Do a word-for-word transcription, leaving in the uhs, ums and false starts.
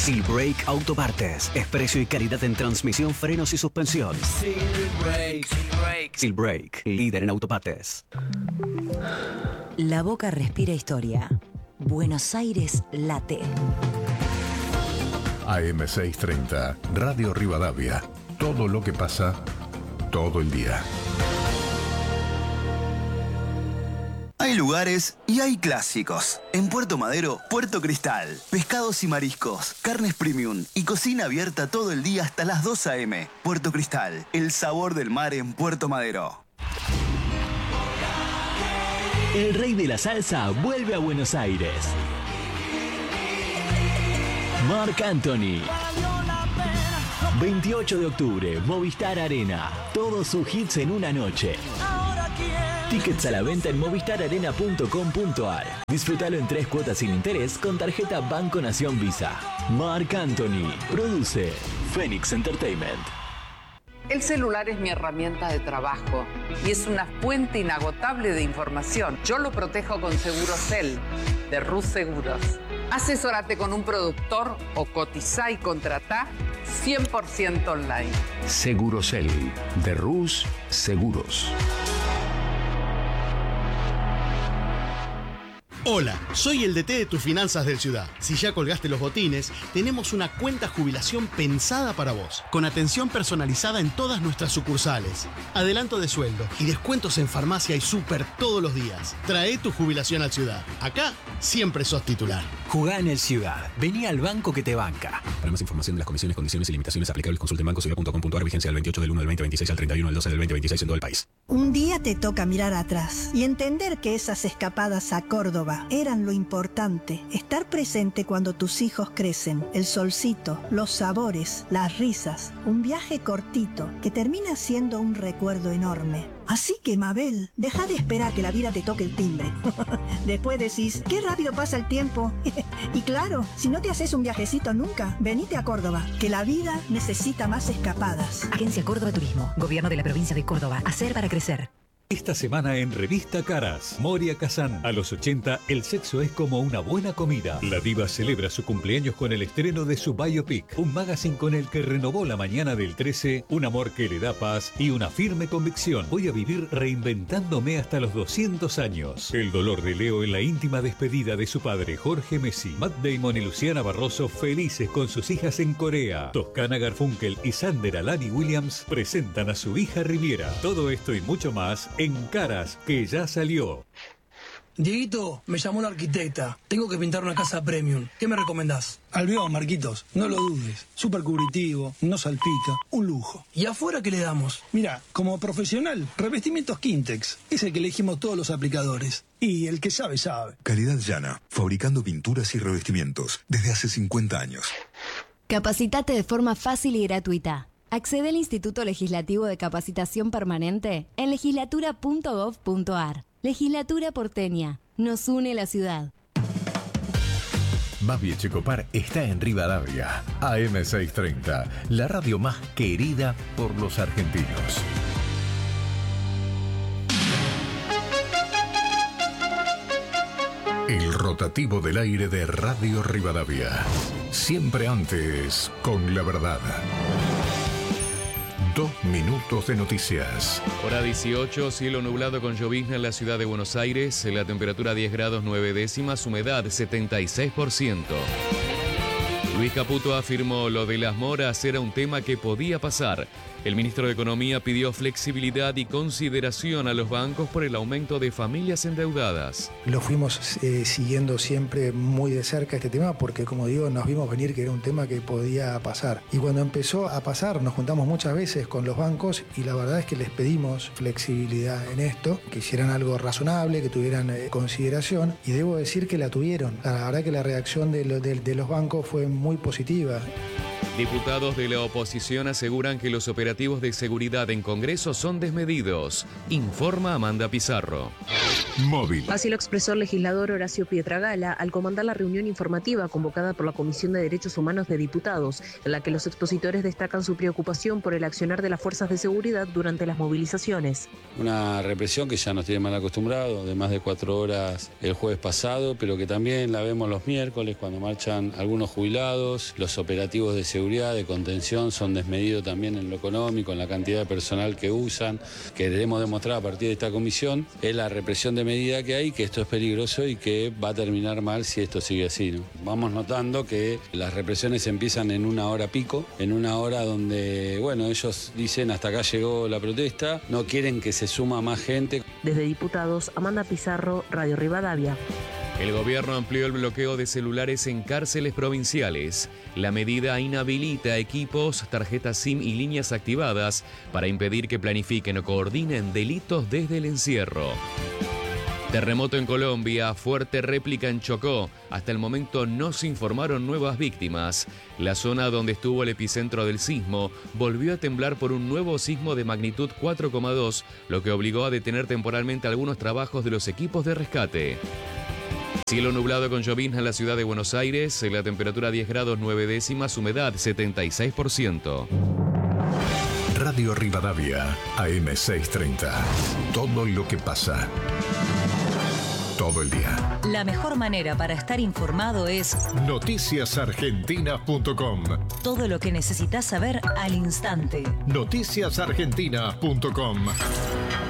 Seal Brake Autopartes. Es precio y calidad en transmisión, frenos y suspensión. Seal Brake. Seal Brake. Seal Brake, líder en autopartes. La Boca respira historia. Buenos Aires late. A M seiscientos treinta, Radio Rivadavia. Todo lo que pasa, todo el día. Hay lugares y hay clásicos. En Puerto Madero, Puerto Cristal. Pescados y mariscos, carnes premium y cocina abierta todo el día hasta las dos a eme Puerto Cristal, el sabor del mar en Puerto Madero. El rey de la salsa vuelve a Buenos Aires. Marc Anthony. veintiocho de octubre, Movistar Arena. Todos sus hits en una noche. Tickets a la venta en movistar arena punto com punto ar. Disfrútalo en tres cuotas sin interés con tarjeta Banco Nación Visa. Marc Anthony. Produce Phoenix Entertainment. El celular es mi herramienta de trabajo y es una fuente inagotable de información. Yo lo protejo con Segurosel de Rus Seguros. Asesórate con un productor o cotizá y contratá cien por ciento online. Segurosel de Rus Seguros. Hola, soy el D T de tus finanzas del Ciudad. Si ya colgaste los botines, tenemos una cuenta jubilación pensada para vos, con atención personalizada en todas nuestras sucursales, adelanto de sueldo y descuentos en farmacia y súper todos los días. Trae tu jubilación al Ciudad. Acá siempre sos titular. Jugá en el Ciudad. Vení al banco que te banca. Para más información de las comisiones, condiciones y limitaciones aplicables, consulte en banco ciudad punto com punto ar. Vigencia del veintiocho del uno del veinte veintiséis al treinta y uno del doce del veinte veintiséis en todo el país. Un día te toca mirar atrás y entender que esas escapadas a Córdoba eran lo importante. Estar presente cuando tus hijos crecen. El solcito, los sabores, las risas. Un viaje cortito que termina siendo un recuerdo enorme. Así que, Mabel, deja de esperar que la vida te toque el timbre. Después decís, qué rápido pasa el tiempo. Y claro, si no te haces un viajecito nunca, venite a Córdoba, que la vida necesita más escapadas. Agencia Córdoba Turismo, Gobierno de la Provincia de Córdoba. Hacer para crecer. Esta semana en Revista Caras, Moria Kazan. A los ochenta, el sexo es como una buena comida. La diva celebra su cumpleaños con el estreno de su biopic, un magazine con el que renovó la mañana del trece, un amor que le da paz y una firme convicción. Voy a vivir reinventándome hasta los doscientos años. El dolor de Leo en la íntima despedida de su padre, Jorge Messi. Matt Damon y Luciana Barroso felices con sus hijas en Corea. Toscana Garfunkel y Sander Alani Williams presentan a su hija Riviera. Todo esto y mucho más en Caras, que ya salió. Dieguito, me llamó una arquitecta. Tengo que pintar una casa premium. ¿Qué me recomendás? Albión, Marquitos. No lo dudes. Súper cubritivo, no salpica. Un lujo. ¿Y afuera qué le damos? Mira, como profesional, revestimientos Quintex. Es el que elegimos todos los aplicadores. Y el que sabe, sabe. Calidad llana. Fabricando pinturas y revestimientos. Desde hace cincuenta años. Capacitate de forma fácil y gratuita. Accede al Instituto Legislativo de Capacitación Permanente en legislatura punto gov punto ar. Legislatura porteña. Nos une la ciudad. Babi Echecopar está en Rivadavia. A M seiscientos treinta, la radio más querida por los argentinos. El rotativo del aire de Radio Rivadavia. Siempre antes, con la verdad. Dos minutos de noticias. Hora dieciocho, cielo nublado con llovizna en la ciudad de Buenos Aires. La temperatura diez grados nueve décimas, humedad setenta y seis por ciento. Luis Caputo afirmó lo de las moras era un tema que podía pasar. El ministro de Economía pidió flexibilidad y consideración a los bancos por el aumento de familias endeudadas. Lo fuimos eh, siguiendo siempre muy de cerca este tema porque, como digo, nos vimos venir que era un tema que podía pasar. Y cuando empezó a pasar, nos juntamos muchas veces con los bancos y la verdad es que les pedimos flexibilidad en esto, que hicieran algo razonable, que tuvieran eh, consideración, y debo decir que la tuvieron. La verdad que la reacción de, lo, de, de los bancos fue muy positiva. Diputados de la oposición aseguran que los operativos de seguridad en Congreso son desmedidos. Informa Amanda Pizarro. Móvil. Así lo expresó el legislador Horacio Pietragala al comandar la reunión informativa convocada por la Comisión de Derechos Humanos de Diputados, en la que los expositores destacan su preocupación por el accionar de las fuerzas de seguridad durante las movilizaciones. Una represión que ya nos tiene mal acostumbrados, de más de cuatro horas el jueves pasado, pero que también la vemos los miércoles cuando marchan algunos jubilados. Los operativos de seguridad, de contención, son desmedidos también en lo económico, en la cantidad de personal que usan. Queremos demostrar a partir de esta comisión es la represión de medida que hay, que esto es peligroso y que va a terminar mal si esto sigue así, ¿no? Vamos notando que las represiones empiezan en una hora pico, en una hora donde, bueno, ellos dicen hasta acá llegó la protesta, no quieren que se suma más gente. Desde Diputados, Amanda Pizarro, Radio Rivadavia. El gobierno amplió el bloqueo de celulares en cárceles provinciales. La medida inhabilita equipos, tarjetas SIM y líneas activadas para impedir que planifiquen o coordinen delitos desde el encierro. Terremoto en Colombia, fuerte réplica en Chocó. Hasta el momento no se informaron nuevas víctimas. La zona donde estuvo el epicentro del sismo volvió a temblar por un nuevo sismo de magnitud cuatro coma dos, lo que obligó a detener temporalmente algunos trabajos de los equipos de rescate. Cielo nublado con llovizna en la ciudad de Buenos Aires, la temperatura diez grados nueve décimas, humedad setenta y seis por ciento. Radio Rivadavia, A M seiscientos treinta. Todo lo que pasa. Todo el día. La mejor manera para estar informado es noticias argentinas punto com. Todo lo que necesitas saber al instante. noticias argentinas punto com.